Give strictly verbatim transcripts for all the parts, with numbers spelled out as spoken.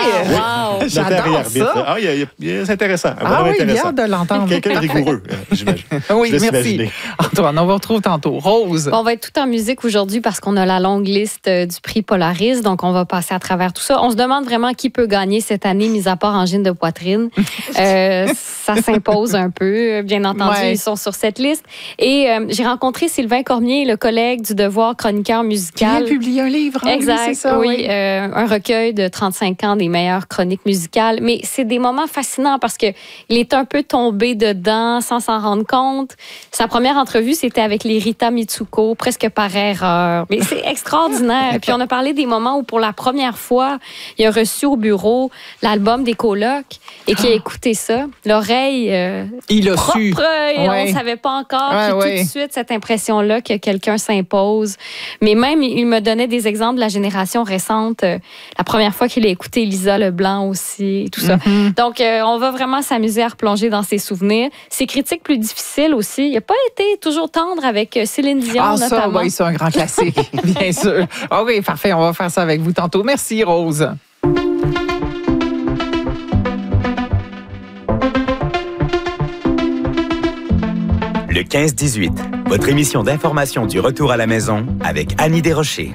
Wow! J'adore ça. Ah, il y a, il y a, c'est intéressant. Ah oui, intéressant. bien de l'entendre. Quelqu'un de rigoureux, j'imagine. Oui, merci. Antoine, on vous retrouve tantôt. Rose. Bon, on va être tout en musique aujourd'hui parce qu'on a la longue liste du prix Polaris, donc on va passer à travers tout ça. On se demande vraiment qui peut gagner cette année, mis à part Angine de poitrine. euh, ça s'impose un peu, bien entendu, ouais. Ils sont sur cette liste. Et euh, j'ai rencontré Sylvain Cormier, le collègue du Devoir, chroniqueur musical. Qui vient de publier un livre. Hein, exact, lui, c'est ça, oui. oui. Euh, un recueil de trente-cinq ans des meilleures chroniques musicales. Mais c'est des moments fascinants parce qu'il est un peu tombé dedans sans s'en rendre compte. Sa première entrevue, c'était avec les Rita Mitsuko, presque par erreur. Mais c'est extraordinaire. Puis on a parlé des moments où, pour la première fois, il a reçu au bureau l'album des colocs et qu'il a écouté ça. L'oreille euh, il a propre, su. Et ouais. on ne savait pas encore. Ouais, Puis ouais. tout de suite, cette impression-là que quelqu'un s'impose. Mais même, il me donnait des exemples de la génération récente. Euh, la première fois qu'il a écouté Lisa Leblanc aussi, tout ça. Mm-hmm. Donc, euh, on va vraiment s'amuser à replonger dans ses souvenirs. Ses critiques plus difficiles aussi. Il n'a pas été toujours tendre avec Céline Dion, ah, ça, notamment. Oui, c'est un grand classique, bien sûr. Ah oui, parfait, on va faire ça avec vous tantôt. Merci, Rose. Le quinze dix-huit, votre émission d'information du retour à la maison avec Annie Desrochers.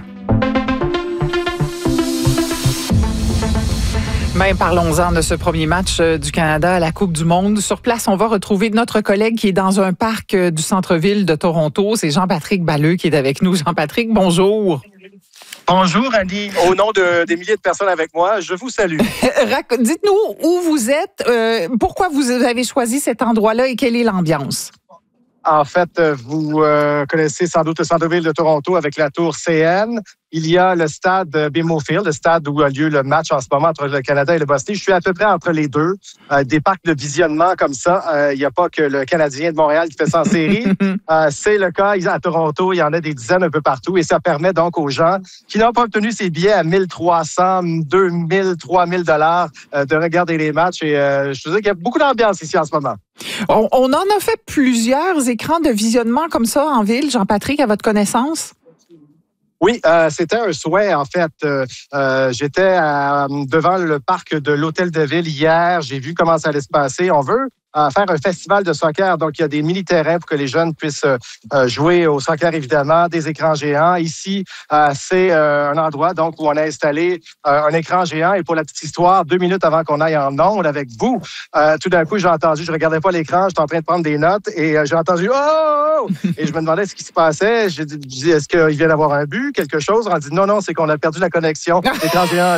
Ben, parlons-en de ce premier match du Canada à la Coupe du monde. Sur place, on va retrouver notre collègue qui est dans un parc du centre-ville de Toronto. C'est Jean-Patrick Balleux qui est avec nous. Jean-Patrick, bonjour. Bonjour, Annie. Au nom de, des milliers de personnes avec moi, je vous salue. Dites-nous où vous êtes, euh, pourquoi vous avez choisi cet endroit-là et quelle est l'ambiance? En fait, vous euh, connaissez sans doute le centre-ville de Toronto avec la tour C N. Il y a le stade B M O Field, le stade où a lieu le match en ce moment entre le Canada et le Bosnie. Je suis à peu près entre les deux. Euh, des parcs de visionnement comme ça, il euh, n'y a pas que le Canadien de Montréal qui fait ça en série. euh, c'est le cas à Toronto. Il y en a des dizaines un peu partout. Et ça permet donc aux gens qui n'ont pas obtenu ces billets à mille trois cents, deux mille, trois mille dollars euh, de regarder les matchs. Et euh, je te dis qu'il y a beaucoup d'ambiance ici en ce moment. On, on en a fait plusieurs écrans de visionnement comme ça en ville, Jean-Patrick, à votre connaissance? Oui, euh, c'était un souhait, en fait. Euh, euh, j'étais à, devant le parc de l'Hôtel de Ville hier. J'ai vu comment ça allait se passer. On veut euh, faire un festival de soccer. Donc, il y a des mini-terrains pour que les jeunes puissent euh, jouer au soccer, évidemment, des écrans géants. Ici, euh, c'est euh, un endroit donc où on a installé euh, un écran géant. Et pour la petite histoire, deux minutes avant qu'on aille en onde avec vous, euh, tout d'un coup, j'ai entendu, je regardais pas l'écran, j'étais en train de prendre des notes et euh, j'ai entendu « Oh! » Et je me demandais ce qui se passait. J'ai dit, est-ce qu'il vient d'avoir un but, quelque chose? On a dit, non, non, c'est qu'on a perdu la connexion. L'écran géant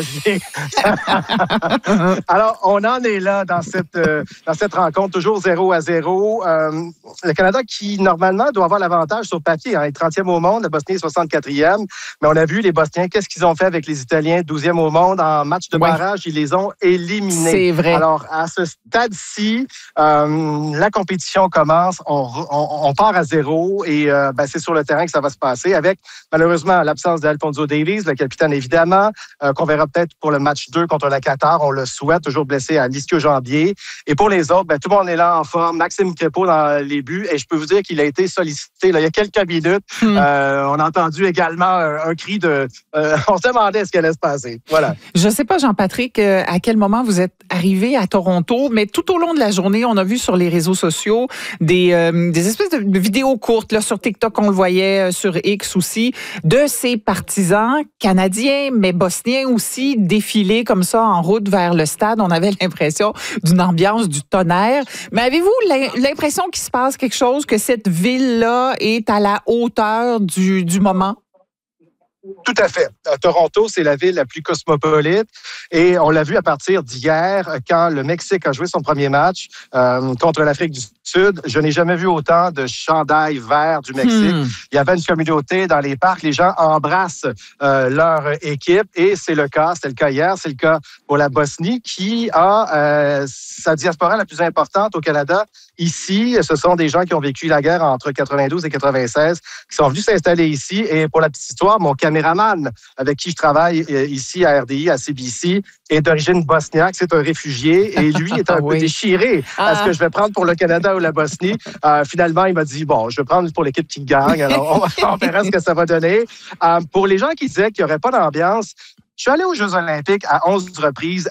Alors, on en est là dans cette, euh, dans cette rencontre, toujours zéro à zéro. Euh, le Canada qui, normalement, doit avoir l'avantage sur papier. Hein, est trentième au monde, le Bosnie est soixante-quatrième. Mais on a vu les Bosniens, qu'est-ce qu'ils ont fait avec les Italiens, douzième au monde. En match de barrage, oui. Ils les ont éliminés. C'est vrai. Alors, à ce stade-ci, euh, la compétition commence. On, on, on part à zéro et euh, ben, c'est sur le terrain que ça va se passer avec, malheureusement, l'absence d'Alphonso Davies, le capitaine évidemment, euh, qu'on verra peut-être pour le match deux contre la Qatar. On le souhaite, toujours blessé à l'ischio-jambier. Et pour les autres, ben, tout le monde est là en forme. Maxime Crépeau dans les buts. Et je peux vous dire qu'il a été sollicité là, il y a quelques minutes. Hmm. Euh, on a entendu également un, un cri de... Euh, on se demandait ce qui allait se passer. Voilà. Je ne sais pas, Jean-Patrick, euh, à quel moment vous êtes arrivé à Toronto, mais tout au long de la journée, on a vu sur les réseaux sociaux des, euh, des espèces de vidéos courtes. Là, sur TikTok, on le voyait, sur X aussi, de ces partisans canadiens, mais bosniens aussi, défiler comme ça en route vers le stade. On avait l'impression d'une ambiance du tonnerre. Mais avez-vous l'impression qu'il se passe quelque chose, que cette ville-là est à la hauteur du, du moment? Tout à fait. Toronto, c'est la ville la plus cosmopolite et on l'a vu à partir d'hier quand le Mexique a joué son premier match euh, contre l'Afrique du Sud. Je n'ai jamais vu autant de chandails verts du Mexique. Hmm. Il y avait une communauté dans les parcs. Les gens embrassent euh, leur équipe et c'est le cas. C'était le cas hier. C'est le cas pour la Bosnie qui a euh, sa diaspora la plus importante au Canada. Ici, ce sont des gens qui ont vécu la guerre entre quatre-vingt-douze et quatre-vingt-seize qui sont venus s'installer ici. Et pour la petite histoire, mon caméraman avec qui je travaille ici à R D I, à C B C, est d'origine bosniaque. C'est un réfugié et lui est un ah, peu oui. déchiré ah. à ce que je vais prendre pour le Canada ou la Bosnie. Euh, finalement, il m'a dit, bon, je vais prendre pour l'équipe qui gagne. Alors, on, on verra ce que ça va donner. Euh, pour les gens qui disaient qu'il n'y aurait pas d'ambiance, je suis allé aux Jeux olympiques à onze reprises.